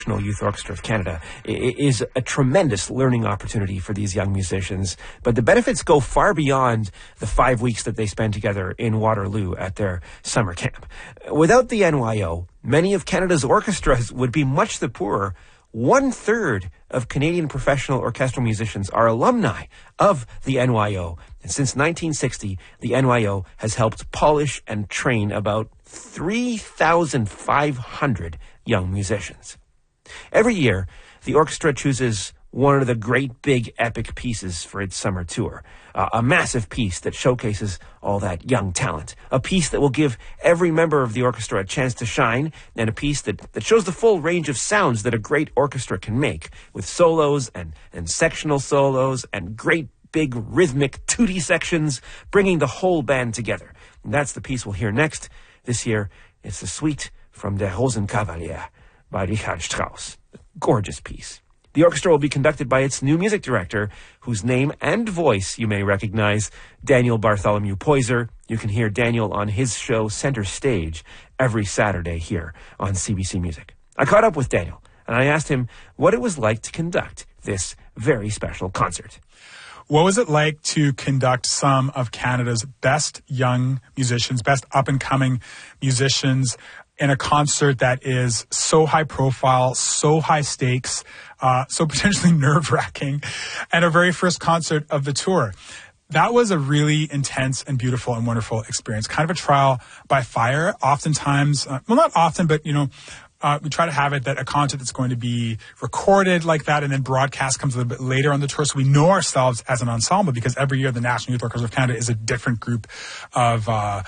National Youth Orchestra of Canada is a tremendous learning opportunity for these young musicians, but the benefits go far beyond the 5 weeks that they spend together in Waterloo at their summer camp. Without the NYO, many of Canada's orchestras would be much the poorer. 1/3 of Canadian professional orchestral musicians are alumni of the NYO. And since 1960, the NYO has helped polish and train about 3,500 young musicians. Every year, the orchestra chooses one of the great big epic pieces for its summer tour. A massive piece that showcases all that young talent. A piece that will give every member of the orchestra a chance to shine, and a piece that shows the full range of sounds that a great orchestra can make, with solos and sectional solos and great big rhythmic tutti sections, bringing the whole band together. And that's the piece we'll hear next. This year, it's the Suite from Der Rosenkavalier by Richard Strauss. A gorgeous piece. The orchestra will be conducted by its new music director, whose name and voice you may recognize, Daniel Bartholomew Poyser. You can hear Daniel on his show Center Stage every Saturday here on CBC Music. I caught up with Daniel, and I asked him what it was like to conduct this very special concert. What was it like to conduct some of Canada's best young musicians, best up-and-coming musicians in a concert that is so high profile, so high stakes, so potentially nerve-wracking, and our very first concert of the tour? That was a really intense and beautiful and wonderful experience. Kind of a trial by fire. Oftentimes, well, not often, but, we try to have it that a concert that's going to be recorded like that and then broadcast comes a little bit later on the tour. So we know ourselves as an ensemble, because every year the National Youth Orchestra of Canada is a different group of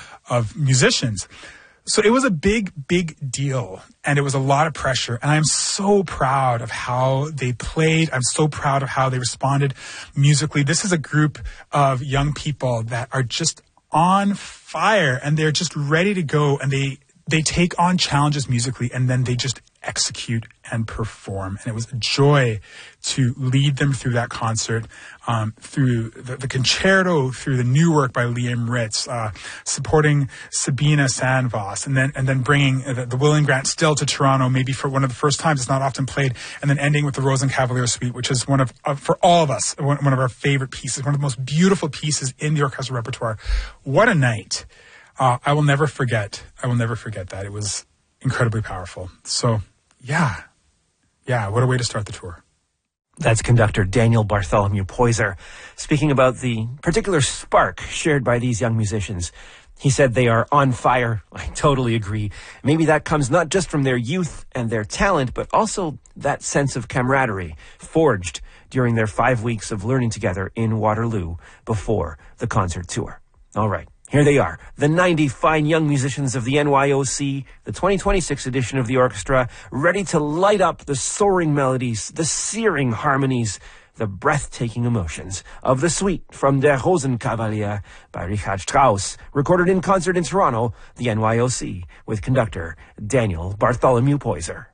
musicians. So it was a big, big deal, and it was a lot of pressure. And I'm so proud of how they played. I'm so proud of how they responded musically. This is a group of young people that are just on fire, and they're just ready to go, and they take on challenges musically, and then they just execute and perform. And it was a joy to lead them through that concert, through the concerto, through the new work by Liam Ritz, supporting Sabina Sandvoss, and then bringing the Will and Grant Still to Toronto, maybe for one of the first times. It's not often played, and then ending with the Rosenkavalier Suite, which is one of for all of us, one of our favorite pieces, one of the most beautiful pieces in the orchestral repertoire. What a night! I will never forget that. It was incredibly powerful. So, yeah, what a way to start the tour. That's conductor Daniel Bartholomew Poyser speaking about the particular spark shared by these young musicians. He said they are on fire. I totally agree. Maybe that comes not just from their youth and their talent, but also that sense of camaraderie forged during their 5 weeks of learning together in Waterloo before the concert tour. All right. Here they are, the 90 fine young musicians of the NYOC, the 2026 edition of the orchestra, ready to light up the soaring melodies, the searing harmonies, the breathtaking emotions of the Suite from Der Rosenkavalier by Richard Strauss, recorded in concert in Toronto, the NYOC, with conductor Daniel Bartholomew Poyser.